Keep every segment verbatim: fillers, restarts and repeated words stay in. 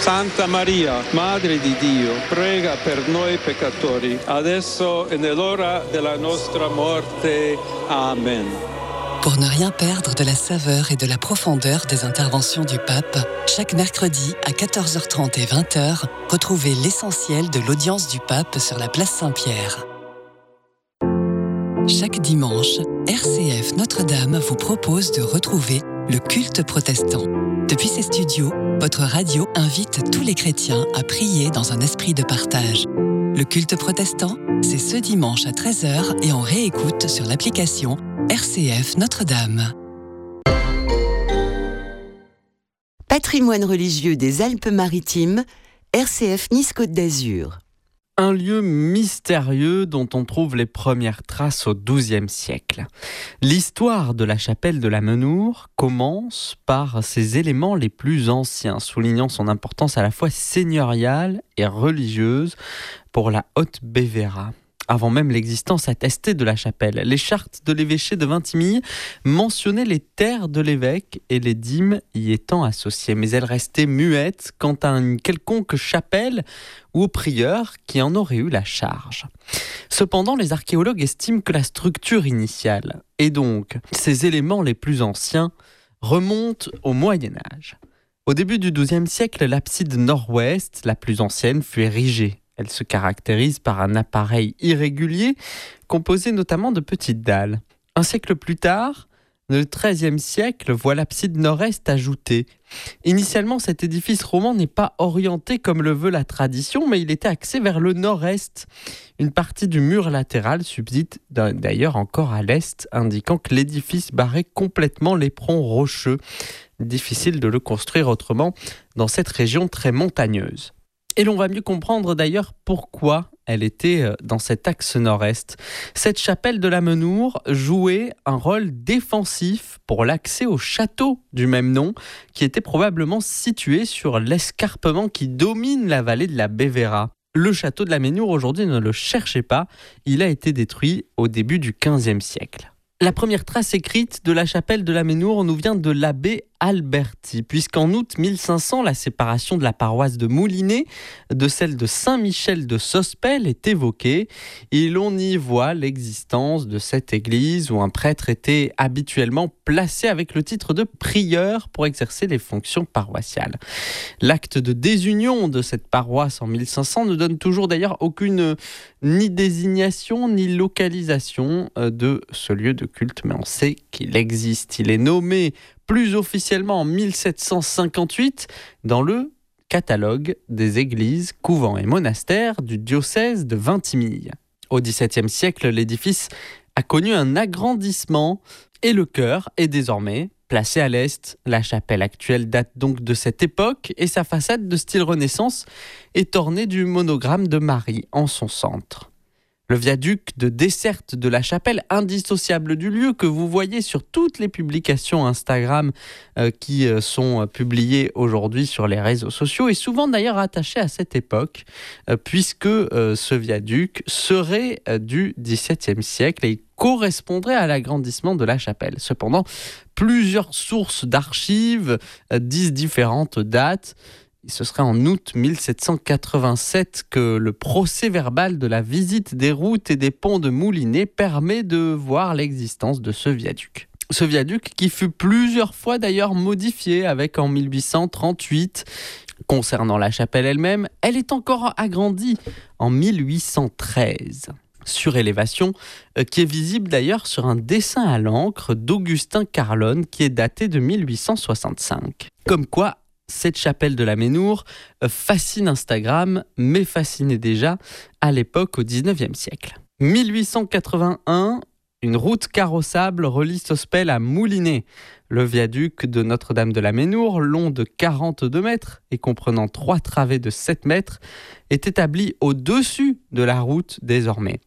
Santa Maria, Madre di Dio, prega per noi peccatori, adesso e nell'ora della nostra morte. Amen. Pour ne rien perdre de la saveur et de la profondeur des interventions du pape, chaque mercredi à quatorze heures trente et vingt heures, retrouvez l'essentiel de l'audience du pape sur la place Saint-Pierre. Chaque dimanche, R C F Notre-Dame vous propose de retrouver le culte protestant. Depuis ses studios, votre radio invite tous les chrétiens à prier dans un esprit de partage. Le culte protestant, c'est ce dimanche à treize heures et on réécoute sur l'application R C F Notre-Dame. Patrimoine religieux des Alpes-Maritimes, R C F Nice-Côte d'Azur. Un lieu mystérieux dont on trouve les premières traces au douzième siècle. L'histoire de la chapelle de la Menoure commence par ses éléments les plus anciens, soulignant son importance à la fois seigneuriale et religieuse pour la Haute-Bévéra. Avant même l'existence attestée de la chapelle, les chartes de l'évêché de Vintimille mentionnaient les terres de l'évêque et les dîmes y étant associées, mais elles restaient muettes quant à une quelconque chapelle ou au prieur qui en aurait eu la charge. Cependant, les archéologues estiment que la structure initiale, et donc ces éléments les plus anciens, remontent au Moyen-Âge. Au début du douzième siècle, l'abside nord-ouest, la plus ancienne, fut érigée. Elle se caractérise par un appareil irrégulier, composé notamment de petites dalles. Un siècle plus tard, le treizième siècle voit l'abside nord-est ajoutée. Initialement, cet édifice roman n'est pas orienté comme le veut la tradition, mais il était axé vers le nord-est. Une partie du mur latéral subsiste d'ailleurs encore à l'est, indiquant que l'édifice barrait complètement l'éperon rocheux. Difficile de le construire autrement dans cette région très montagneuse. Et l'on va mieux comprendre d'ailleurs pourquoi elle était dans cet axe nord-est. Cette chapelle de la Menoure jouait un rôle défensif pour l'accès au château du même nom, qui était probablement situé sur l'escarpement qui domine la vallée de la Bévéra. Le château de la Menoure aujourd'hui ne le cherchez pas, il a été détruit au début du quinzième siècle. La première trace écrite de la chapelle de la Menoure nous vient de l'abbé Alberti, puisqu'en août mille cinq cents, la séparation de la paroisse de Moulinet de celle de Saint-Michel de Sospel est évoquée et l'on y voit l'existence de cette église où un prêtre était habituellement placé avec le titre de prieur pour exercer les fonctions paroissiales. L'acte de désunion de cette paroisse en mille cinq cents ne donne toujours d'ailleurs aucune ni désignation ni localisation de ce lieu de culte, mais on sait qu'il existe. Il est nommé plus officiellement en mille sept cent cinquante-huit dans le catalogue des églises, couvents et monastères du diocèse de Vintimille. Au dix-septième siècle, l'édifice a connu un agrandissement et le chœur est désormais placé à l'est. La chapelle actuelle date donc de cette époque et sa façade de style Renaissance est ornée du monogramme de Marie en son centre. Le viaduc de desserte de la chapelle, indissociable du lieu, que vous voyez sur toutes les publications Instagram euh, qui euh, sont publiées aujourd'hui sur les réseaux sociaux, est souvent d'ailleurs attaché à cette époque, euh, puisque euh, ce viaduc serait euh, du dix-septième siècle et il correspondrait à l'agrandissement de la chapelle. Cependant, plusieurs sources d'archives euh, disent différentes dates. Ce serait en août mille sept cent quatre-vingt-sept que le procès-verbal de la visite des routes et des ponts de Moulinet permet de voir l'existence de ce viaduc. Ce viaduc qui fut plusieurs fois d'ailleurs modifié avec en mille huit cent trente-huit. Concernant la chapelle elle-même, elle est encore agrandie en mille huit cent treize. Surélévation euh, qui est visible d'ailleurs sur un dessin à l'encre d'Augustin Carlone qui est daté de mille huit cent soixante-cinq. Comme quoi, cette chapelle de la Menoure fascine Instagram, mais fascinait déjà à l'époque au dix-neuvième siècle. mille huit cent quatre-vingt-un, une route carrossable relie Sospel à Moulinet. Le viaduc de Notre-Dame de la Menoure, long de quarante-deux mètres et comprenant trois travées de sept mètres, est établi au-dessus de la route désormais.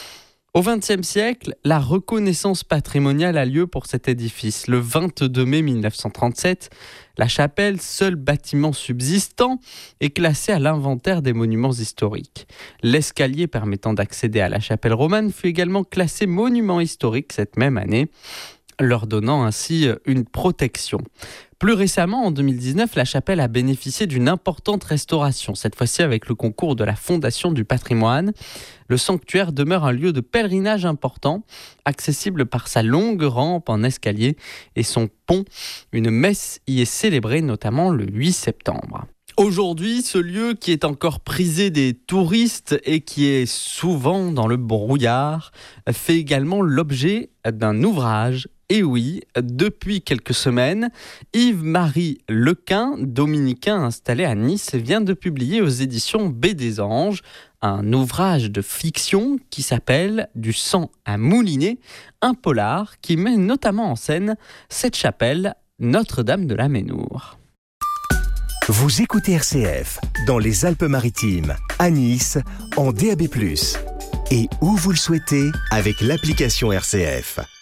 Au vingtième siècle, la reconnaissance patrimoniale a lieu pour cet édifice. Le vingt-deux mai mille neuf cent trente-sept, la chapelle, seul bâtiment subsistant, est classée à l'inventaire des monuments historiques. L'escalier permettant d'accéder à la chapelle romane fut également classé monument historique cette même année. leur donnant ainsi une protection. Plus récemment, en deux mille dix-neuf, la chapelle a bénéficié d'une importante restauration, cette fois-ci avec le concours de la Fondation du patrimoine. Le sanctuaire demeure un lieu de pèlerinage important, accessible par sa longue rampe en escalier et son pont. Une messe y est célébrée notamment le huit septembre. Aujourd'hui, ce lieu qui est encore prisé des touristes et qui est souvent dans le brouillard fait également l'objet d'un ouvrage. Et oui, depuis quelques semaines, Yves-Marie Lequin, dominicain installé à Nice, vient de publier aux éditions B des Anges un ouvrage de fiction qui s'appelle « Du sang à mouliner », un polar qui met notamment en scène cette chapelle Notre-Dame de la Ménour. Vous écoutez R C F dans les Alpes-Maritimes, à Nice, en D A B plus, et où vous le souhaitez avec l'application R C F.